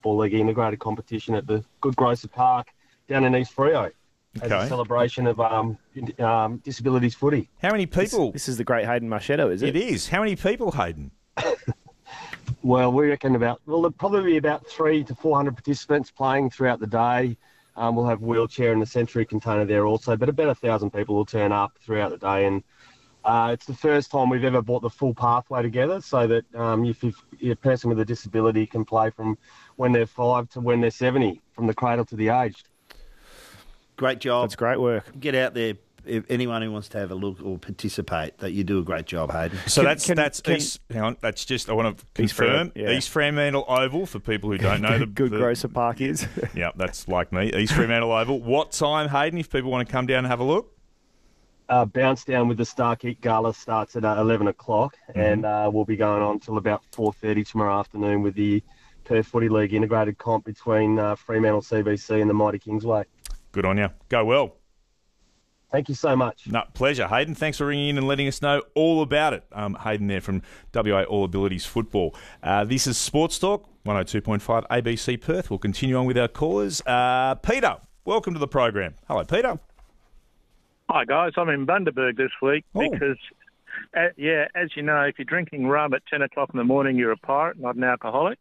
Football League integrated competition at the Good Grocer Park down in East Freo as a celebration of disabilities footy. How many people? This is the great Hayden Marchetto, is it? It is. How many people, Hayden? Well, we reckon there'll probably be about 300 to 400 participants playing throughout the day. We'll have wheelchair and the Century container there also, but about 1,000 people will turn up throughout the day. And it's the first time we've ever brought the full pathway together so that if a person with a disability can play from when they're 5 to when they're 70, from the cradle to the aged. Great job. That's great work. Get out there. If anyone who wants to have a look or participate, that you do a great job, Hayden. So hang on, that's just, I want to confirm, East Fremantle Oval, for people who don't know. Good Grocer Park is. Yeah, that's like me, East Fremantle Oval. What time, Hayden, if people want to come down and have a look? Bounce Down with the Starkeep Gala starts at 11 o'clock, and we'll be going on till about 4:30 tomorrow afternoon with the Perth Footy League integrated comp between Fremantle CBC and the Mighty Kingsway. Good on you. Go well. Thank you so much. No, pleasure. Hayden, thanks for ringing in and letting us know all about it. Hayden there from WA All Abilities Football. This is Sports Talk, 102.5 ABC Perth. We'll continue on with our callers. Peter, welcome to the program. Hello, Peter. Hi, guys. I'm in Bundaberg this week because, as you know, if you're drinking rum at 10 o'clock in the morning, you're a pirate, not an alcoholic.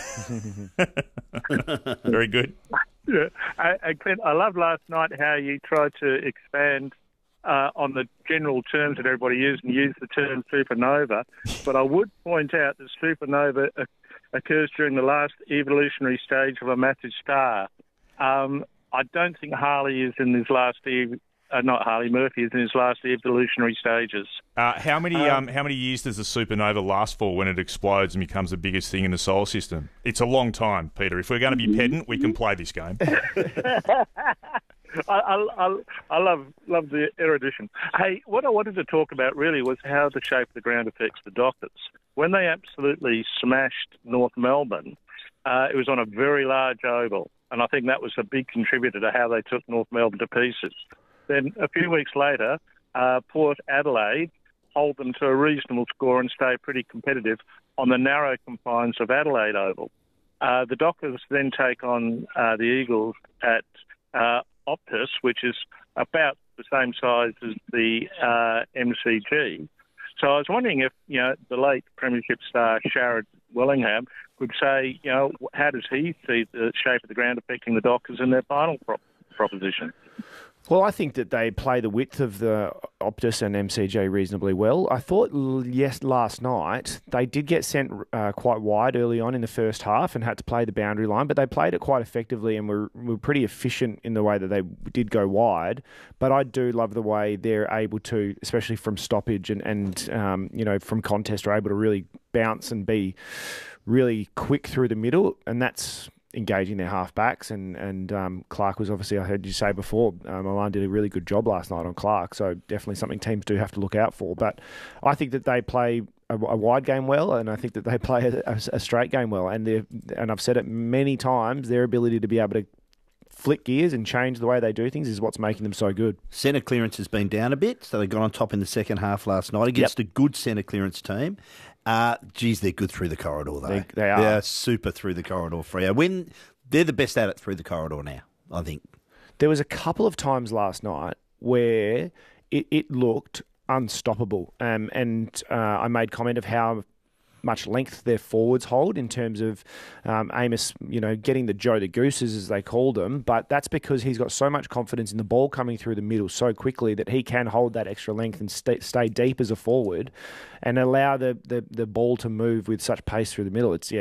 Very good. Yeah. Clint, I love last night how you tried to expand on the general terms that everybody used and use the term supernova. But I would point out that supernova occurs during the last evolutionary stage of a massive star. I don't think Harley is in his last not Harley, Murphy is in his last evolutionary stages. How many years does the supernova last for when it explodes and becomes the biggest thing in the solar system? It's a long time, Peter. If we're going to be pedant, we can play this game. I love the erudition. Hey, what I wanted to talk about really was how the shape of the ground affects the Dockers. When they absolutely smashed North Melbourne, it was on a very large oval, and I think that was a big contributor to how they took North Melbourne to pieces. Then a few weeks later, Port Adelaide hold them to a reasonable score and stay pretty competitive on the narrow confines of Adelaide Oval. The Dockers then take on the Eagles at Optus, which is about the same size as the MCG. So I was wondering if, the late Premiership star Sharad Wellingham could say, how does he see the shape of the ground affecting the Dockers in their final proposition? Well, I think that they play the width of the Optus and MCG reasonably well. I thought, last night, they did get sent quite wide early on in the first half and had to play the boundary line, but they played it quite effectively and were pretty efficient in the way that they did go wide. But I do love the way they're able to, especially from stoppage and from contest, are able to really bounce and be really quick through the middle, and that's engaging their half-backs, and Clark was obviously, I heard you say before, Milan did a really good job last night on Clark, so definitely something teams do have to look out for. But I think that they play a wide game well, and I think that they play a straight game well, and I've said it many times, their ability to be able to flick gears and change the way they do things is what's making them so good. Centre clearance has been down a bit, so they got on top in the second half last night against a good centre clearance team. They're good through the corridor, though. They are. They're super through the corridor, Freo. They're the best at it through the corridor now, I think. There was a couple of times last night where it looked unstoppable. And I made comment of how much length their forwards hold in terms of Amos, getting the Joe the Gooses, as they called them. But that's because he's got so much confidence in the ball coming through the middle so quickly that he can hold that extra length and stay deep as a forward and allow the ball to move with such pace through the middle. It's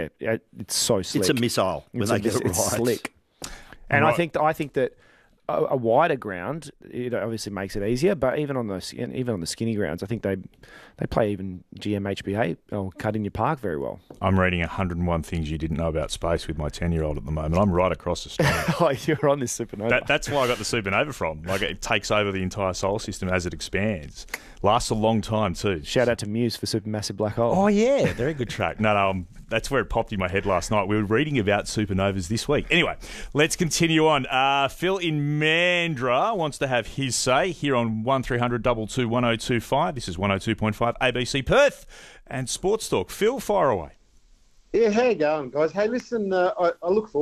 so slick. It's a missile when they get it right. It's slick. And I think that a wider ground, it obviously makes it easier. But even on the skinny grounds, I think they play even GMHBA or Cardinia Park very well. I'm reading 101 things you didn't know about space with my 10-year-old at the moment. I'm right across the street. You're on this supernova. That's where I got the supernova from. Like, it takes over the entire solar system as it expands. Lasts a long time too. Shout out to Muse for Supermassive Black Hole. Oh yeah, very good track. No, that's where it popped in my head last night. We were reading about supernovas this week. Anyway, let's continue on. Phil in Mandurah wants to have his say here on 1300 22 1025. This is 102.5 ABC Perth and Sports Talk. Phil, fire away. Yeah, how you going, guys? Hey, listen, I look forward